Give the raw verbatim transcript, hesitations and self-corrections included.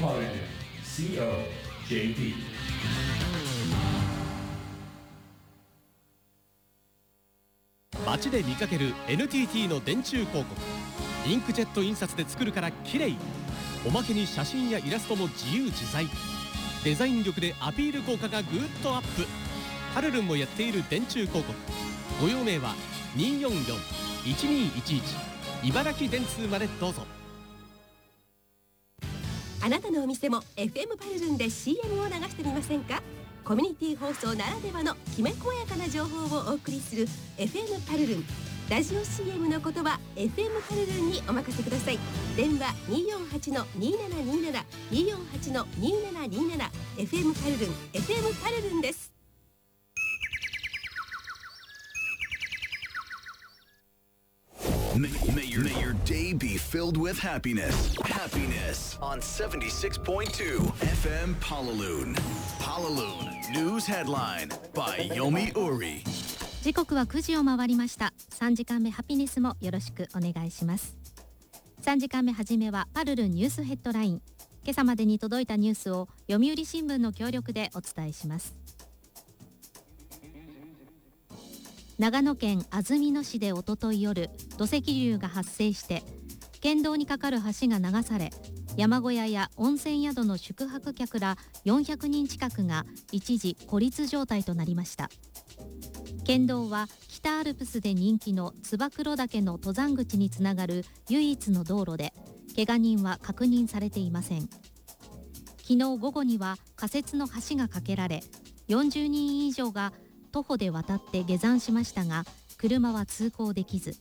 Holiday シーオージェーピー。 街で見かける エヌティーティー の電柱広告。インクジェット印刷で作るから綺麗。おまけに写真やイラストも自由自在。デザイン力でアピール効果がぐっとアップ。パルルンもやっている電柱広告。ご用命はにーよんよん いちにーいちいち茨城電通までどうぞ。 あなたのお店も エフエム パルルンで シーエム を流してみませんか？コミュニティ放送ならではのきめ細やかな情報をお送りする エフエム パルルン。ラジオ シーエム のことは エフエム パルルンにお任せください。電話 にーよんはちのにーななにーなな にーよんはちのにーななにーなな エフエム パルルン エフエム パルルンです。 May, may, your, may your day be filled with happiness. Happiness on seventy-six point two F M Palaloon. Palaloon News Headline by Yomi Uri. 時刻はくじを回りました。さんじかんめハピネスもよろしくお願いします。さんじかんめはじめはパルルンニュースヘッドライン。今朝までに届いたニュースを読売新聞の協力でお伝えします。長野県安曇野市でおととい夜、土石流が発生して県道に架かる橋が流され、山小屋や温泉宿の宿泊客らよんひゃくにん近くが一時孤立状態となりました。県道は北アルプスで人気の燕岳の登山口につながる唯一の道路で、怪我人は確認されていません。昨日午後には仮設の橋が架けられ、よんじゅうにん以上が徒歩で渡って下山しましたが、車は通行できず、